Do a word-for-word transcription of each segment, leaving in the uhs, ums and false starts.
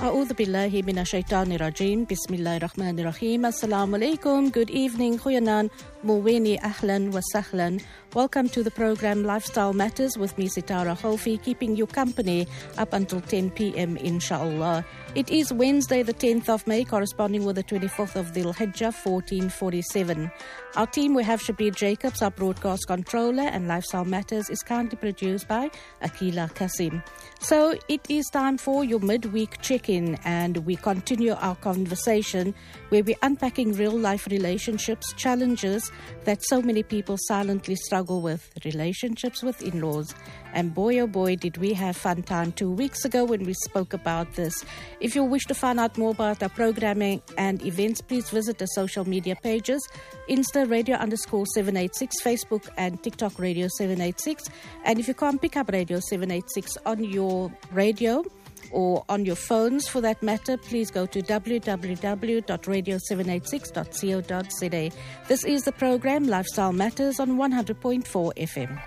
A'udhu billahi minash shaitani rajim. Bismillahir rahmanir rahim. Assalamu alaikum. Good evening. Goeienaand. Mulweni ahlan wa sahlan. Welcome to the program Lifestyle Matters with me, Sitara Khalfi, keeping you company up until ten p.m. inshallah. It is Wednesday, the tenth of May, corresponding with the twenty-fourth of Dhul Hijjah, fourteen forty-seven. Our team, we have Shabir Jacobs, our broadcast controller, and Lifestyle Matters is currently produced by Akila Kasim. So it is time for your midweek check-in, and we continue our conversation where we're unpacking real-life relationships, challenges that so many people silently struggle with, relationships with in-laws. And boy, oh boy, did we have fun time two weeks ago when we spoke about this. If you wish to find out more about our programming and events, please visit the social media pages, Insta Radio underscore seven eighty-six, Facebook and TikTok Radio seven eighty-six. And if you can't pick up Radio seven eighty-six on your radio or on your phones for that matter, please go to w w w dot radio seven eighty-six dot co dot z a. This is the program Lifestyle Matters on one hundred point four F M.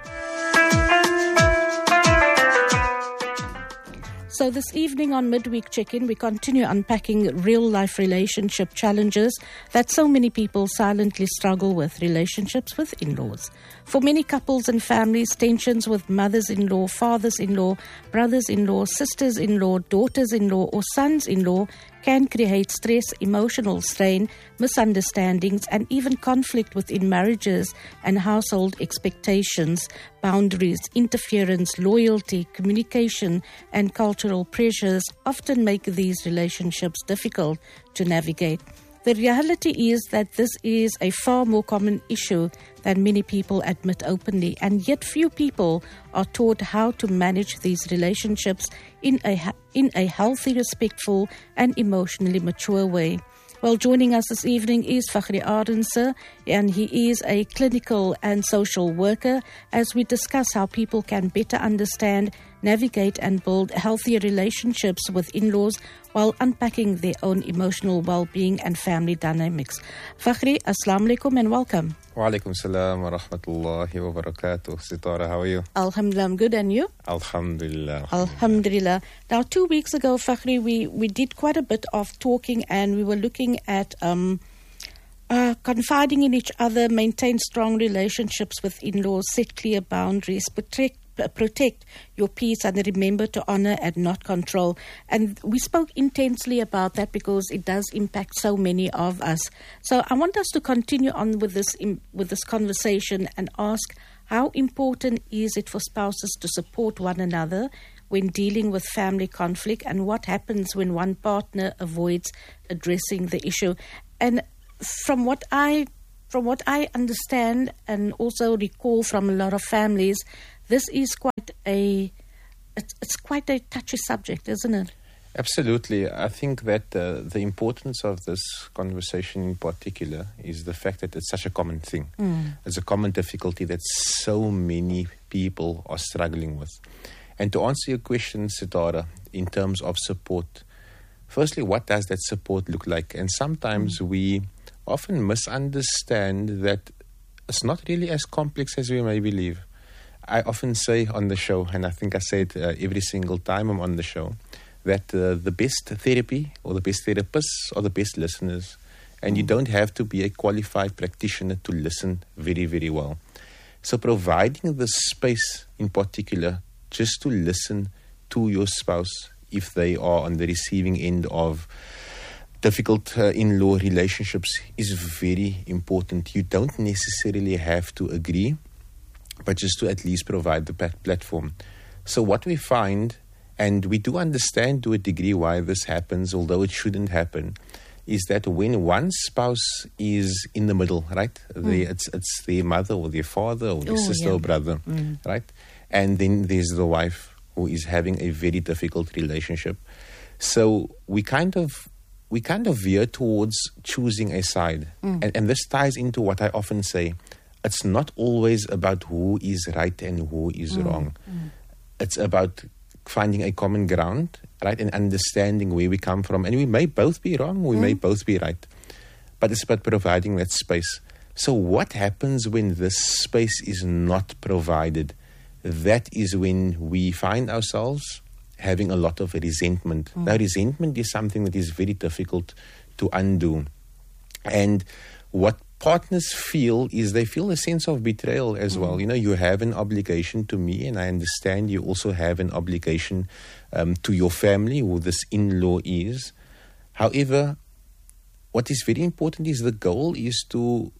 So this evening on Midweek Check-In, we continue unpacking real-life relationship challenges that so many people silently struggle with, relationships with in-laws. For many couples and families, tensions with mothers-in-law, fathers-in-law, brothers-in-law, sisters-in-law, daughters-in-law or sons-in-law can create stress, emotional strain, misunderstandings, and even conflict within marriages and household expectations, boundaries, interference, loyalty, communication, and cultural pressures often make these relationships difficult to navigate. The reality is that this is a far more common issue than many people admit openly, and yet few people are taught how to manage these relationships in a in a healthy, respectful, and emotionally mature way. Well, joining us this evening is Fakhri Arendse, and he is a clinical and social worker, as we discuss how people can better understand, navigate and build healthier relationships with in-laws while unpacking their own emotional well-being and family dynamics. Fakhri, assalamu alaikum and welcome. Wa alaikum salam wa rahmatullahi wa barakatuh. Sitara, how are you? Alhamdulillah, I'm good, and you? Alhamdulillah. Alhamdulillah. Now, two weeks ago, Fakhri, we, we did quite a bit of talking, and we were looking at um, uh, confiding in each other, maintain strong relationships with in-laws, set clear boundaries, protect protect your peace, and remember to honor and not control. And we spoke intensely about that because it does impact so many of us. So I want us to continue on with this with this conversation and ask, how important is it for spouses to support one another when dealing with family conflict, and what happens when one partner avoids addressing the issue? And from what I from what I understand and also recall from a lot of families, this is quite a, it's, it's quite a touchy subject, isn't it? Absolutely. I think that uh, the importance of this conversation in particular is the fact that it's such a common thing. Mm. It's a common difficulty that so many people are struggling with. And to answer your question, Sitara, in terms of support, firstly, what does that support look like? And sometimes mm. we often misunderstand that it's not really as complex as we may believe. I often say on the show, and I think I say it uh, every single time I'm on the show, that uh, the best therapy or the best therapists are the best listeners. And mm. you don't have to be a qualified practitioner to listen very, very well. So providing the space in particular just to listen to your spouse if they are on the receiving end of difficult uh, in-law relationships is very important. You don't necessarily have to agree, but just to at least provide the pat- platform. So what we find, and we do understand to a degree why this happens, although it shouldn't happen, is that when one spouse is in the middle, right? Mm. They, it's it's their mother or their father or their oh, sister yeah. or brother, mm. right? And then there's the wife who is having a very difficult relationship. So we kind of we kind of veer towards choosing a side. Mm. And, and this ties into what I often say. It's not always about who is right and who is mm. wrong. Mm. It's about finding a common ground, right, and understanding where we come from. And we may both be wrong, we mm. may both be right. But it's about providing that space. So what happens when this space is not provided? That is when we find ourselves having a lot of resentment. Mm. Now, resentment is something that is very difficult to undo. And what partners feel is they feel a sense of betrayal as mm. well. You know, you have an obligation to me, and I understand you also have an obligation um, to your family, who this in-law is. However, what is very important is the goal is to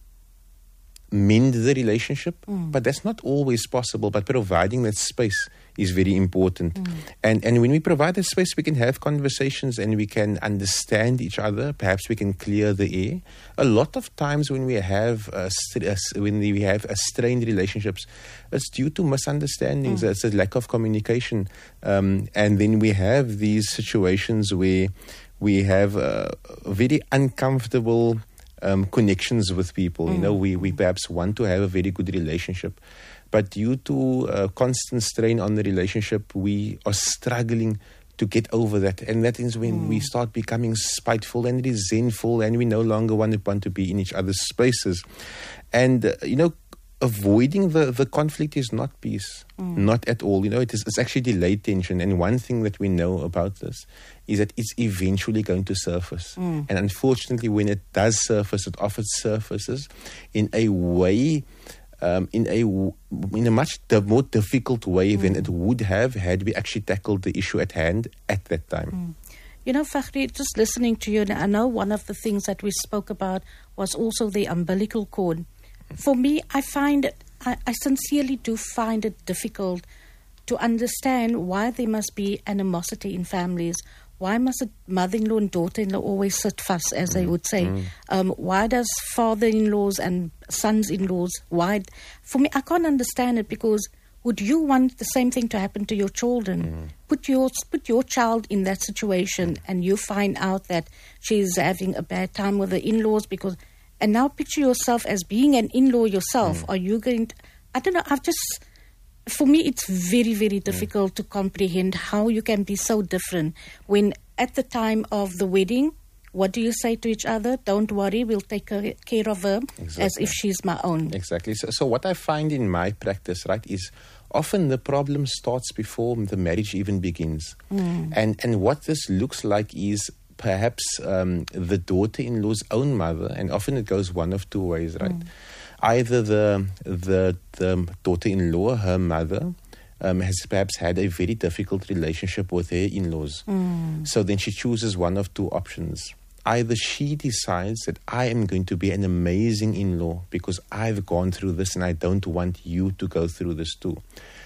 mend the relationship, mm. but that's not always possible. But providing that space is very important. Mm. And and when we provide that space, we can have conversations and we can understand each other. Perhaps we can clear the air. A lot of times when we have uh, st- uh, when we have uh, strained relationships, it's due to misunderstandings. Mm. It's a lack of communication, um, and then we have these situations where we have uh, very uncomfortable Um, connections with people. Mm. You know, we, we perhaps want to have a very good relationship, but due to uh, constant strain on the relationship, we are struggling to get over that. And that is when mm. we start becoming spiteful and resentful, and we no longer want to, want to be in each other's spaces. And, uh, you know, avoiding the, the conflict is not peace, mm. not at all. You know, it is, it's actually delayed tension. And one thing that we know about this is that it's eventually going to surface. Mm. And unfortunately, when it does surface, it often surfaces in a way, um, in a in a much more difficult way mm. than it would have had we actually tackled the issue at hand at that time. Mm. You know, Fakhri, just listening to you, I know one of the things that we spoke about was also the umbilical cord. For me, I find it, I, I sincerely do find it difficult to understand why there must be animosity in families. Why must a mother-in-law and daughter-in-law always sit fuss, as they would say? Mm. Um, why does father-in-laws and sons-in-laws, why? For me, I can't understand it, because would you want the same thing to happen to your children? Mm. Put your put your child in that situation, and you find out that she's having a bad time with the in-laws because... And now picture yourself as being an in-law yourself. Mm. Are you going to... I don't know, I've just... For me, it's very, very difficult mm. to comprehend how you can be so different when at the time of the wedding, what do you say to each other? Don't worry, we'll take care of her exactly. as if she's my own. Exactly. So, so what I find in my practice, right, is often the problem starts before the marriage even begins. Mm. And and what this looks like is perhaps um, the daughter-in-law's own mother, and often it goes one of two ways, right? Mm. Either the, the the daughter-in-law, her mother, um, has perhaps had a very difficult relationship with her in-laws. Mm. So then she chooses one of two options. Either she decides that I am going to be an amazing in-law because I've gone through this and I don't want you to go through this too.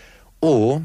Or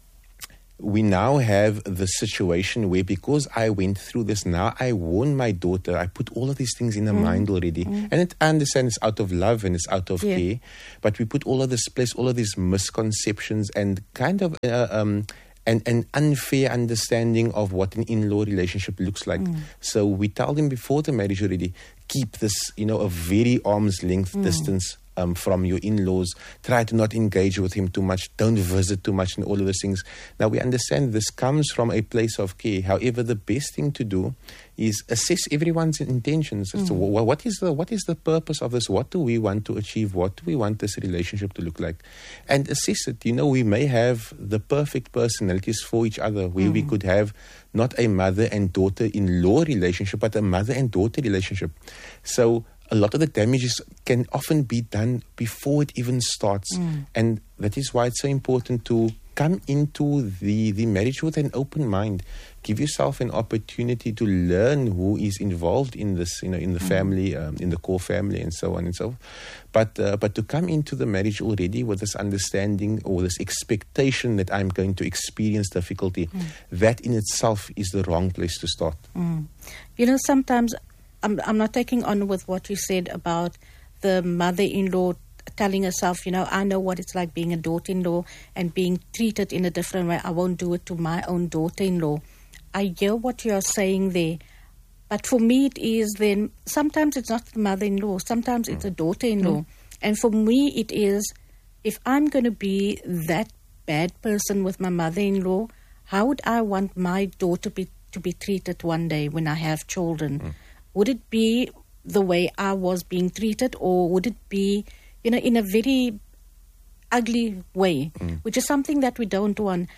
we now have the situation where because I went through this, now I warn my daughter, I put all of these things in her mm. mind already. Mm. And it, I understand it's out of love and it's out of yeah. care, but we put all of this place, all of these misconceptions and kind of uh, um, an, an unfair understanding of what an in-law relationship looks like. Mm. So we tell them before the marriage already, keep this, you know, a very arm's length mm. distance Um, from your in-laws. Try to not engage with him too much. Don't visit too much and all of those things. Now, we understand this comes from a place of care. However, the best thing to do is assess everyone's intentions. Mm. So what is the what is the purpose of this? What do we want to achieve? What do we want this relationship to look like? And assess it. You know, we may have the perfect personalities for each other, where mm. we could have not a mother and daughter-in-law relationship, but a mother and daughter relationship. So a lot of the damages can often be done before it even starts. Mm. And that is why it's so important to come into the, the marriage with an open mind. Give yourself an opportunity to learn who is involved in this, you know, in the mm. family, um, in the core family and so on and so forth. But, uh, but to come into the marriage already with this understanding or this expectation that I'm going to experience difficulty, mm. that in itself is the wrong place to start. Mm. You know, sometimes... I'm, I'm not taking on with what you said about the mother-in-law telling herself, you know, I know what it's like being a daughter-in-law and being treated in a different way. I won't do it to my own daughter-in-law. I hear what you're saying there. But for me, it is then, sometimes it's not the mother-in-law, sometimes it's a daughter-in-law. Mm. And for me, it is, if I'm going to be that bad person with my mother-in-law, how would I want my daughter be, to be treated one day when I have children? Mm. Would it be the way I was being treated, or would it be, you know, in a very ugly way, mm. which is something that we don't want?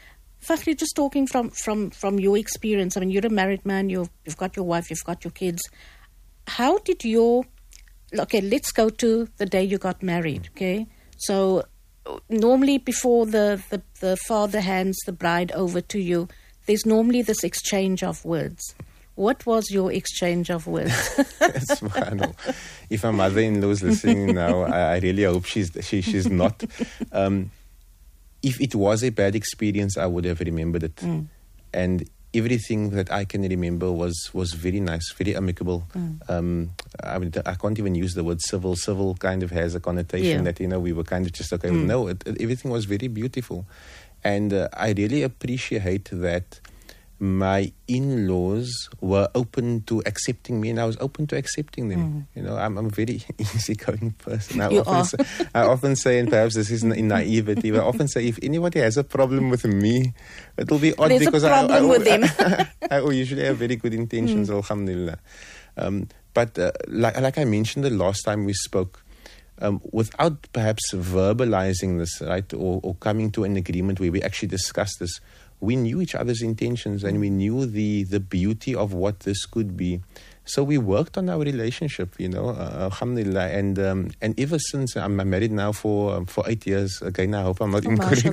Fakhri, just talking from, from, from your experience, I mean, you're a married man, you've, you've got your wife, you've got your kids. How did your... Okay, let's go to the day you got married, okay? So normally before the, the, the father hands the bride over to you, there's normally this exchange of words. What was your exchange of words? Subhanallah. If my mother-in-law is listening now, I, I really hope she's she, she's not. Um, if it was a bad experience, I would have remembered it. Mm. And everything that I can remember was, was very nice, very amicable. Mm. Um, I mean, I can't even use the word civil. Civil kind of has a connotation yeah. that, you know, we were kind of just okay. Mm. No, it, it, everything was very beautiful. And uh, I really appreciate that my in-laws were open to accepting me, and I was open to accepting them. Mm. You know, I'm, I'm a very easygoing person. I you often are. Say, I often say, and perhaps this is in naivety, but I often say, if anybody has a problem with me, it'll be odd There's because a problem I, I, with them. I, I, I usually have very good intentions, mm. alhamdulillah. Um, but uh, like, like I mentioned the last time we spoke, Um, without perhaps verbalizing this, right, or, or coming to an agreement where we actually discussed this, we knew each other's intentions and we knew the, the beauty of what this could be. So we worked on our relationship, you know, uh, alhamdulillah. And um, and ever since, I'm married now for um, for eight years. Again, I hope I'm not oh, incorrect.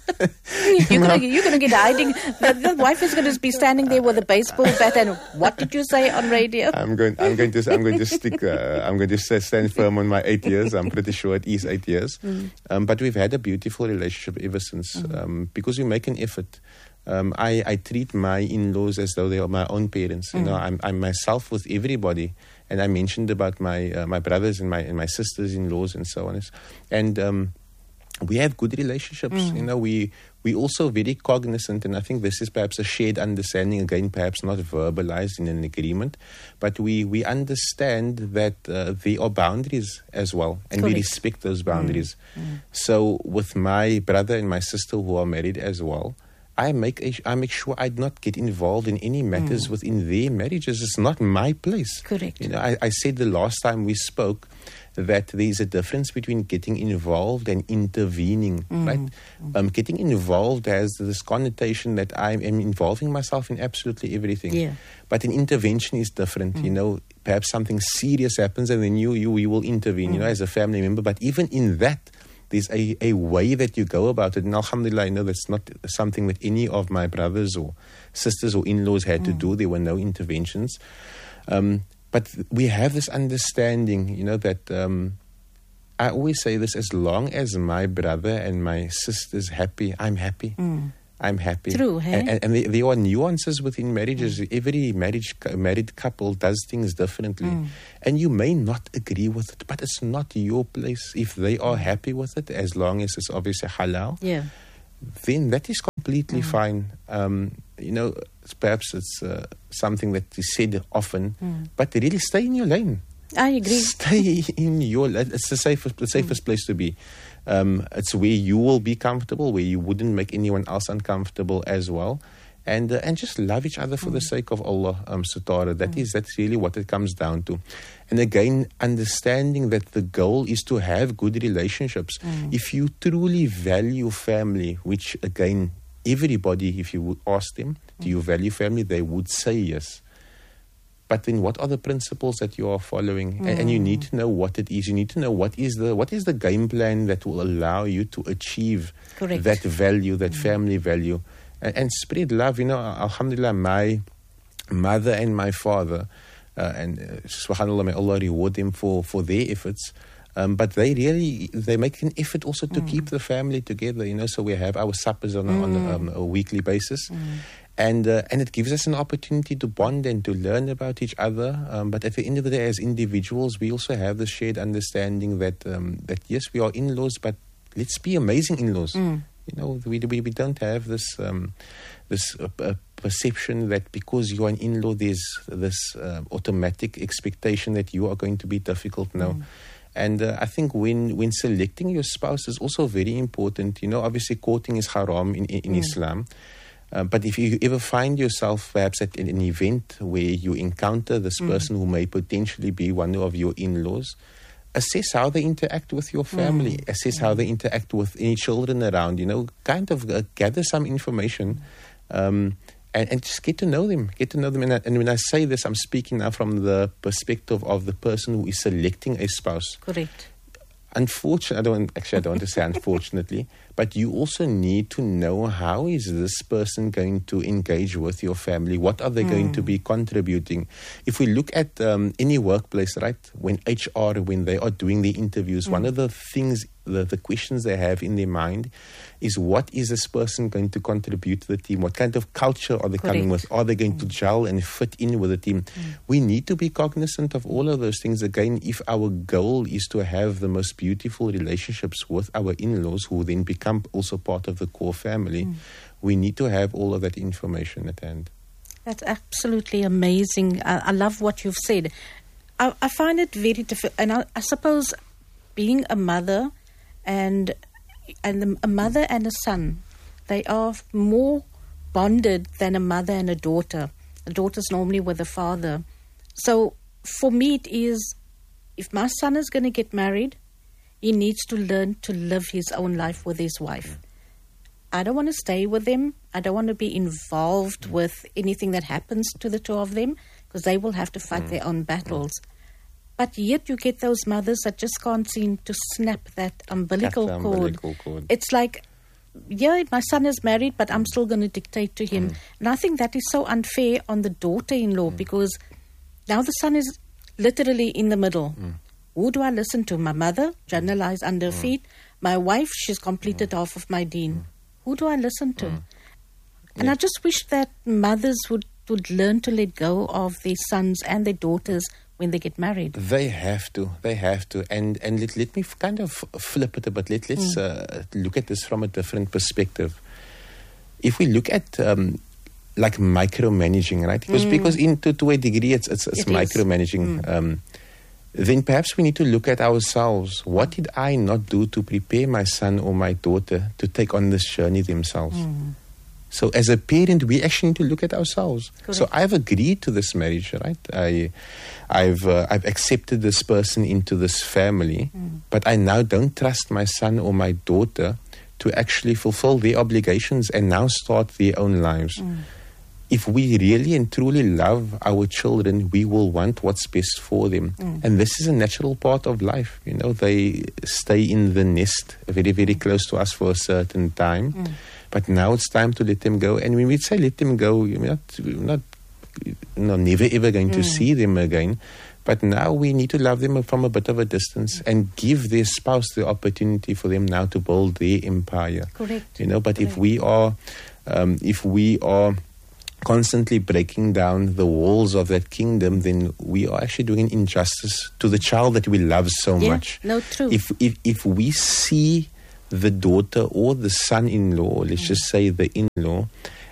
you're no. going you're to get hiding. The, the wife is going to be standing there with a baseball bat. And what did you say on radio? I'm going. I'm going to. I'm going to stick. Uh, I'm going to stand firm on my eight years. I'm pretty sure it is eight years. Mm. Um, but we've had a beautiful relationship ever since mm. um, because we make an effort. Um, I, I treat my in-laws as though they are my own parents. You mm. know, I'm, I'm myself with everybody. And I mentioned about my uh, my brothers and my and my sisters-in-laws and so on. And um, we have good relationships. Mm. You know, we we also very cognizant, and I think this is perhaps a shared understanding. Again, perhaps not verbalized in an agreement, but we we understand that uh, there are boundaries as well, and Correct. we respect those boundaries. Mm. Mm. So, with my brother and my sister who are married as well, I make a, I make sure I do not get involved in any matters mm. within their marriages. It's not my place. Correct. You know, I, I said the last time we spoke that there is a difference between getting involved and intervening. Mm. Right? Mm. Um, getting involved has this connotation that I am involving myself in absolutely everything. Yeah. But an intervention is different. Mm. You know, perhaps something serious happens and then you you, you will intervene. Mm. You know, as a family member. But even in that, there's a, a way that you go about it. And alhamdulillah, I know that's not something that any of my brothers or sisters or in-laws had mm. to do. There were no interventions. Um, but we have this understanding, you know, that um, I always say this, as long as my brother and my sister's happy, I'm happy. Mm. I'm happy. True, hey? And, and there are nuances within marriages. Mm. Every marriage, married couple does things differently. Mm. And you may not agree with it, but it's not your place. If they are happy with it, as long as it's obviously halal, yeah. then that is completely mm. fine. Um, you know, perhaps it's uh, something that is said often, mm. but really stay in your lane. I agree. Stay in your lane. It's the safest, the safest mm. place to be. Um, it's where you will be comfortable, where you wouldn't make anyone else uncomfortable as well. And uh, and just love each other for mm. the sake of Allah, um, Sutara. That mm. is, that's really what it comes down to. And again, understanding that the goal is to have good relationships. Mm. If you truly value family, which again, everybody, if you would ask them, mm. do you value family? They would say yes. But then what are the principles that you are following? Mm. And, and you need to know what it is. You need to know what is the what is the game plan that will allow you to achieve Correct. that value, that Mm. family value. And, and spread love. You know, alhamdulillah, my mother and my father, uh, and uh, subhanallah, may Allah reward them for, for their efforts. Um, but they really, they make an effort also to mm. keep the family together, you know. So we have our suppers on, mm. a, on a, um, a weekly basis. Mm. And uh, and it gives us an opportunity to bond and to learn about each other. Um, but at the end of the day, as individuals, we also have this shared understanding that, um, that yes, we are in-laws, but let's be amazing in-laws. Mm. You know, we, we we don't have this um, this uh, uh, perception that because you are an in-law, there's this uh, automatic expectation that you are going to be difficult now. Mm. And uh, I think when, when selecting your spouse is also very important. You know, obviously courting is haram in, in, in mm. Islam. Uh, but if you ever find yourself perhaps at an event where you encounter this mm. person who may potentially be one of your in-laws, assess how they interact with your family, mm. assess mm. how they interact with any children around, you know, kind of uh, gather some information um, and, and just get to know them, get to know them. And, I, and when I say this, I'm speaking now from the perspective of the person who is selecting a spouse. Correct. Unfortunately, I don't actually I don't want to say unfortunately, but you also need to know how is this person going to engage with your family? What are they mm. going to be contributing? If we look at um, any workplace, right, when H R, when they are doing the interviews, mm. one of the things, the, the questions they have in their mind is what is this person going to contribute to the team? What kind of culture are they Correct. coming with? Are they going mm. to gel and fit in with the team? Mm. We need to be cognizant of all of those things. Again, if our goal is to have the most beautiful relationships with our in-laws, who then become also part of the core family, mm. we need to have all of that information at hand. That's absolutely amazing. I, I love what you've said. I, I find it very difficult, and I, I suppose being a mother and and the, a mother and a son, they are more bonded than a mother and a daughter. A daughter's normally with a father. So for me it is, if my son is going to get married, he needs to learn to live his own life with his wife. I don't want to stay with them. I don't want to be involved mm. with anything that happens to the two of them, because they will have to fight mm. their own battles. Mm. But yet you get those mothers that just can't seem to snap that umbilical, the cord. umbilical cord. It's like, yeah, my son is married, but I'm still going to dictate to him. Mm. And I think that is so unfair on the daughter-in-law, mm. because now the son is literally in the middle. Mm. Who do I listen to? My mother, journal lies under mm. feet. My wife, she's completed mm. half of my deen. Mm. Who do I listen to? Mm. And yeah. I just wish that mothers would, would learn to let go of their sons and their daughters when they get married. They have to. They have to. And and let, let me kind of flip it a bit. Let, let's mm. uh, look at this from a different perspective. If we look at um, like micromanaging, right? Because mm. because in to, to a degree it's it's, it's it micromanaging. Mm. Um, then perhaps we need to look at ourselves. What did I not do to prepare my son or my daughter to take on this journey themselves? Mm. So as a parent, we actually need to look at ourselves. Correct. So I've agreed to this marriage, right? I, I've uh, I've accepted this person into this family, mm. but I now don't trust my son or my daughter to actually fulfill their obligations and now start their own lives. Mm. If we really and truly love our children, we will want what's best for them. Mm. And this is a natural part of life. You know, they stay in the nest very, very close to us for a certain time. Mm. But now it's time to let them go. And when we say let them go, we're not, we're not, you know, never ever going mm. to see them again. But now we need to love them from a bit of a distance and give their spouse the opportunity for them now to build their empire. Correct. You know, but Correct. if we are, um, if we are constantly breaking down the walls of that kingdom, then we are actually doing an injustice to the child that we love so yeah, much. No, true. If if if we see the daughter or the son-in-law, let's mm. just say the in-law,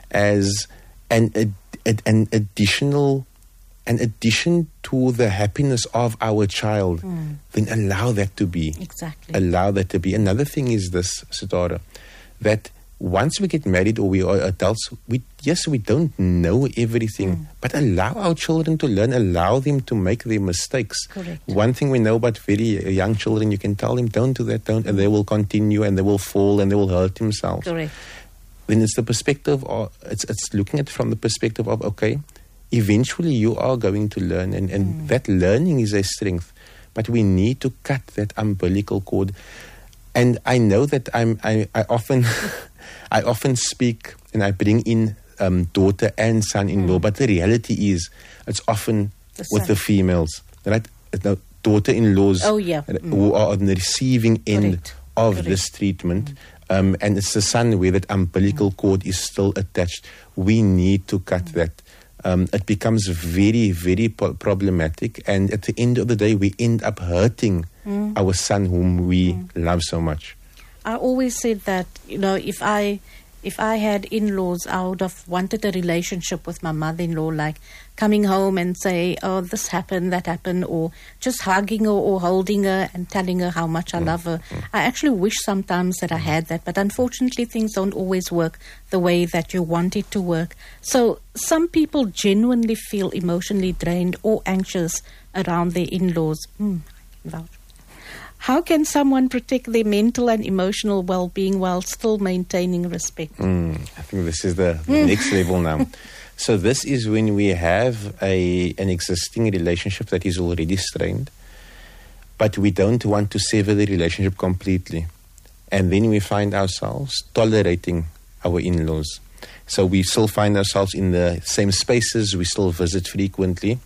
as an ad, ad, an additional an addition to the happiness of our child, mm. then allow that to be. Exactly. Allow that to be. Another thing is this, Sitara, that once we get married or we are adults, we yes, we don't know everything, mm. but allow our children to learn, allow them to make their mistakes. Correct. One thing we know about very young children, you can tell them, don't do that, don't, and they will continue and they will fall and they will hurt themselves. Correct. Then it's the perspective of, it's, it's looking at it from the perspective of, okay, eventually you are going to learn, and, and mm. that learning is a strength, but we need to cut that umbilical cord. And I know that I'm, I, I often... I often speak and I bring in um, daughter and son-in-law, mm. but the reality is it's often the with the females, right? The daughter-in-laws oh, yeah. mm. who are on the receiving end Correct. of Correct. this treatment. Mm. Um, and it's the son where that umbilical mm. cord is still attached. We need to cut mm. that. Um, it becomes very, very po- problematic. And at the end of the day, we end up hurting mm. our son whom we mm. love so much. I always said that, you know, if I if I had in-laws, I would have wanted a relationship with my mother-in-law, like coming home and say, oh, this happened, that happened, or just hugging her or holding her and telling her how much I mm. love her. Mm. I actually wish sometimes that I had that, but unfortunately things don't always work the way that you want it to work. So some people genuinely feel emotionally drained or anxious around their in-laws. Mm, I can vouch. How can someone protect their mental and emotional well-being while still maintaining respect? Mm, I think this is the, the next level now. So this is when we have a an existing relationship that is already strained, but we don't want to sever the relationship completely. And then we find ourselves tolerating our in-laws. So we still find ourselves in the same spaces, we still visit frequently.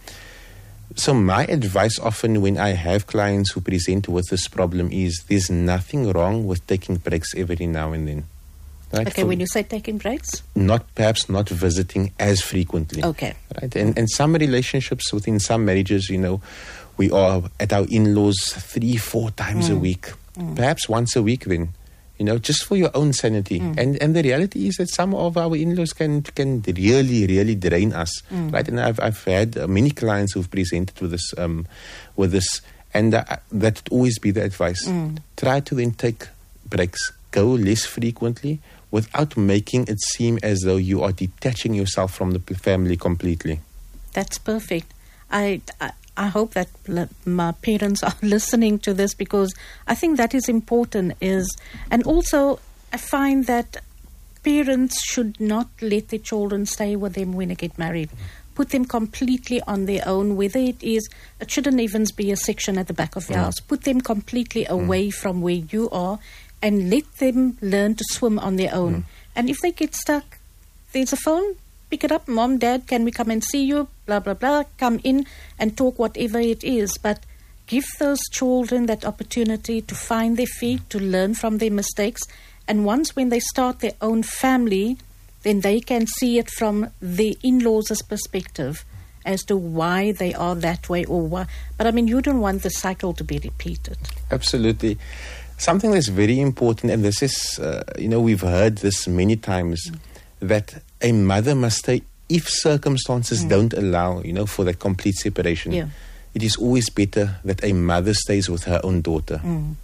So my advice often when I have clients who present with this problem is there's nothing wrong with taking breaks every now and then. Right? Okay, For when you say taking breaks? Not perhaps not visiting as frequently. Okay. Right? And and some relationships within some marriages, you know, we are at our in-laws three, four times mm. a week. Mm. Perhaps once a week then. You know, just for your own sanity. Mm. And and the reality is that some of our in-laws can can really, really drain us. Mm. Right? And I've I've had uh, many clients who've presented with this um with this, and uh, that would always be the advice. Mm. Try to then take breaks. Go less frequently, without making it seem as though you are detaching yourself from the family completely. That's perfect. I, I, I hope that l- my parents are listening to this, because I think that is important. Is and also I find that parents should not let their children stay with them when they get married. Put them completely on their own, whether it is, it shouldn't even be a section at the back of your mm. house. Put them completely away mm. from where you are, and let them learn to swim on their own. Mm. And if they get stuck, there's a phone, pick it up, Mom, Dad, can we come and see you, blah, blah, blah, come in and talk whatever it is. But give those children that opportunity to find their feet, to learn from their mistakes. And once when they start their own family, then they can see it from the in-laws' perspective as to why they are that way or why. But I mean, you don't want the cycle to be repeated. Absolutely. Something that's very important, and this is, uh, you know, we've heard this many times, mm. that a mother must stay if circumstances mm. don't allow, you know, for that complete separation. Yeah. It is always better that a mother stays with her own daughter. Mm.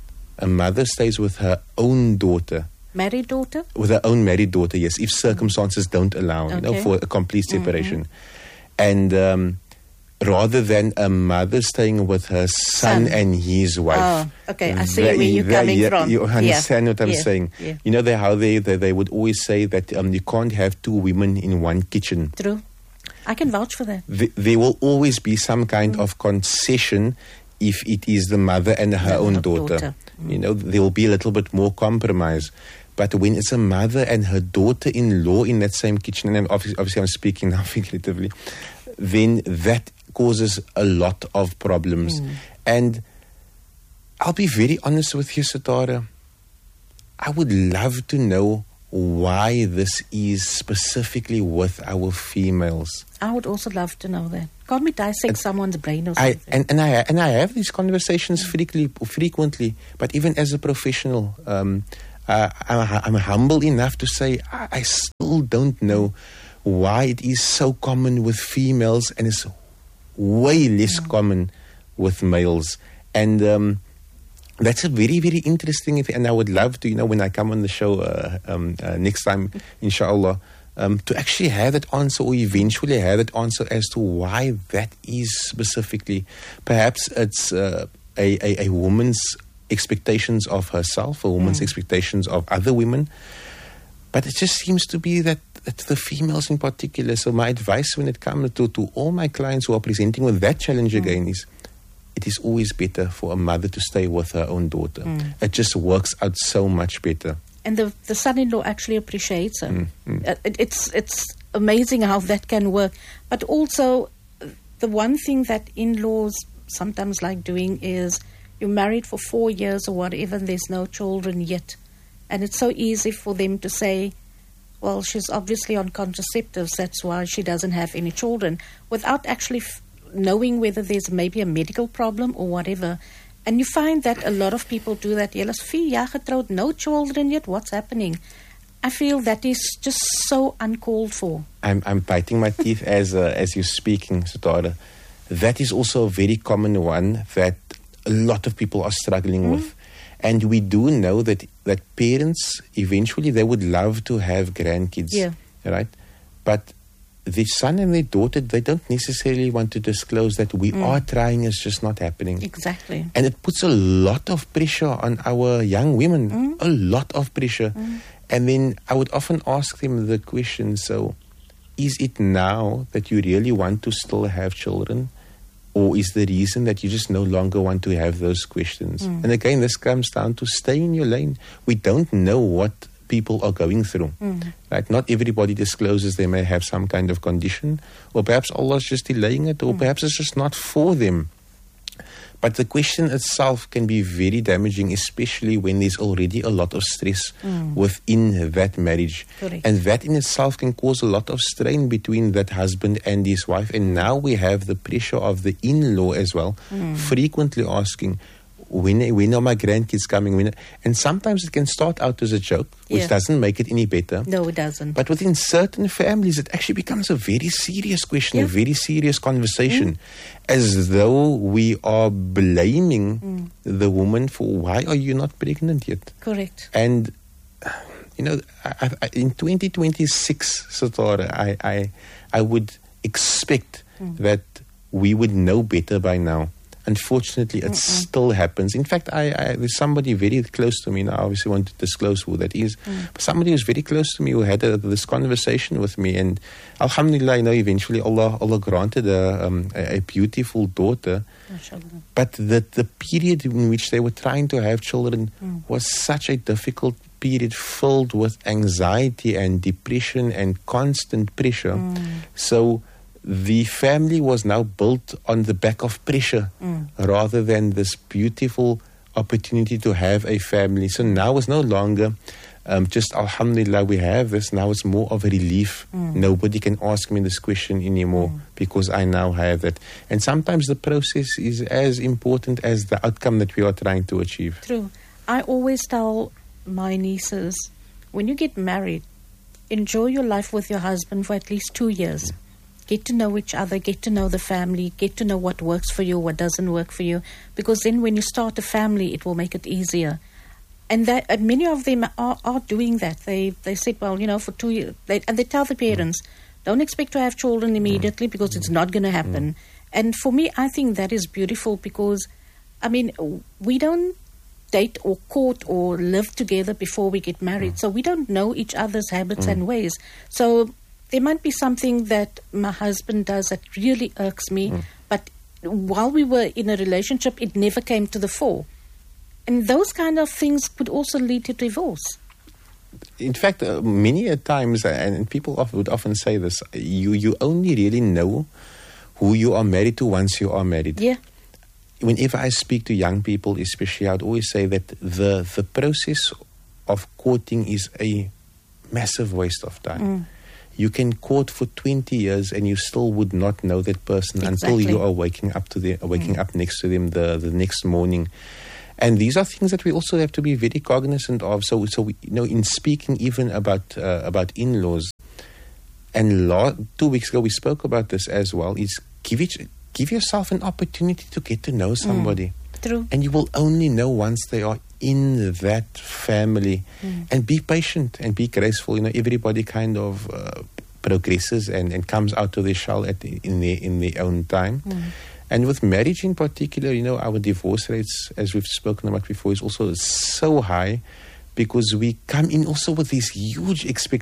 A mother stays with her own daughter. Married daughter? With her own married daughter, yes, if circumstances don't allow, okay. you know, for a complete separation. Mm-hmm. And um, rather than a mother staying with her son, son. and his wife. Oh, okay, I see they, where you're they, coming yeah, from. You understand yeah. what I'm yeah. saying? Yeah. You know they, how they, they, they would always say that um, you can't have two women in one kitchen. True. I can vouch for that. The, there will always be some kind mm. of concession if it is the mother and her the own daughter. daughter. Mm. You know, there will be a little bit more compromise. But when it's a mother and her daughter-in-law in that same kitchen, and obviously, obviously I'm speaking now figuratively, then that causes a lot of problems. Mm. And I'll be very honest with you, Sitara. I would love to know why this is specifically with our females. I would also love to know that. Can't we dissect and someone's brain or something? I, and, and, I, and I have these conversations mm. frequently, frequently, but even as a professional, um, uh, I'm, I'm humble enough to say I, I still don't know why it is so common with females and it's way less mm. common with males. And um, that's a very, very interesting thing. And I would love to, you know, when I come on the show uh, um, uh, next time, inshallah, um, to actually have that answer, or eventually have that answer as to why that is specifically. Perhaps it's uh, a, a, a woman's expectations of herself, a woman's mm. expectations of other women. But it just seems to be that, that the females in particular. So my advice when it comes to, to all my clients who are presenting with that challenge mm. again is, it is always better for a mother to stay with her own daughter. Mm. It just works out so much better. And the the son-in-law actually appreciates her. Mm. Mm. Uh, it, it's it's amazing how that can work. But also, the one thing that in-laws sometimes like doing is, you're married for four years or whatever, and there's no children yet. And it's so easy for them to say, well, she's obviously on contraceptives, that's why she doesn't have any children, without actually f- knowing whether there's maybe a medical problem or whatever. And you find that a lot of people do that. Jy is vier jaar getroud, no children yet, what's happening? I feel that is just so uncalled for. I'm I'm biting my teeth as uh, as you're speaking, Sitara. That is also a very common one that a lot of people are struggling mm. with. And we do know that, that parents, eventually, they would love to have grandkids, yeah. right? But the son and their daughter, they don't necessarily want to disclose that we mm. are trying, it's just not happening. Exactly. And it puts a lot of pressure on our young women, mm. a lot of pressure. Mm. And then I would often ask them the question, so is it now that you really want to still have children? Or is the reason that you just no longer want to have those questions? Mm. And again, this comes down to stay in your lane. We don't know what people are going through. Mm. Right? Not everybody discloses they may have some kind of condition, or perhaps Allah's just delaying it, or mm. perhaps it's just not for them. But the question itself can be very damaging, especially when there's already a lot of stress mm. within that marriage. Correct. And that in itself can cause a lot of strain between that husband and his wife. And now we have the pressure of the in-law as well, mm. frequently asking, When, when are my grandkids coming? When, and sometimes it can start out as a joke, which yeah. doesn't make it any better. No, it doesn't. But within certain families, it actually becomes a very serious question, yeah. a very serious conversation, mm. as though we are blaming mm. the woman for, why are you not pregnant yet? Correct. And, you know, I, I, in twenty twenty-six, Satara, I, I, I would expect mm. that we would know better by now. Unfortunately, it Mm-mm. still happens. In fact, I, I there's somebody very close to me, and I obviously want to disclose who that is. Mm. But somebody who's very close to me who had a, this conversation with me, and alhamdulillah, you know, eventually Allah, Allah granted a, um, a, a beautiful daughter. Mashallah. But the, the period in which they were trying to have children mm. was such a difficult period, filled with anxiety and depression and constant pressure. Mm. So the family was now built on the back of pressure mm. rather than this beautiful opportunity to have a family. So now it's no longer um, just alhamdulillah we have this. Now it's more of a relief. Mm. Nobody can ask me this question anymore mm. because I now have it. And sometimes the process is as important as the outcome that we are trying to achieve. True. I always tell my nieces, when you get married, enjoy your life with your husband for at least two years. Mm. Get to know each other, get to know the family, get to know what works for you, what doesn't work for you. Because then when you start a family, it will make it easier. And that and many of them are, are doing that. They they said, well, you know, for two years, they, and they tell the parents, mm. don't expect to have children immediately because mm. it's not going to happen. Mm. And for me, I think that is beautiful because, I mean, we don't date or court or live together before we get married. Mm. So we don't know each other's habits mm. and ways. So there might be something that my husband does that really irks me, mm. but while we were in a relationship, it never came to the fore. And those kind of things could also lead to divorce. In fact, uh, many a times, and people often, would often say this, you, you only really know who you are married to once you are married. Yeah. Whenever I speak to young people, especially, I would always say that the, the process of courting is a massive waste of time. Mm. You can court for twenty years and you still would not know that person exactly. until you are waking up to the waking mm. up next to them the, the next morning. And these are things that we also have to be very cognizant of. So, so we, you know, in speaking even about uh, about in-laws, and law, two weeks ago we spoke about this as well. Is give each, give yourself an opportunity to get to know somebody. Mm. True. And you will only know once they are in that family. Mm. And be patient and be graceful. You know, everybody kind of uh, progresses and, and comes out of their shell at the, in their in their own time. Mm. And with marriage in particular, you know, our divorce rates, as we've spoken about before, is also so high because we come in also with these huge expectations.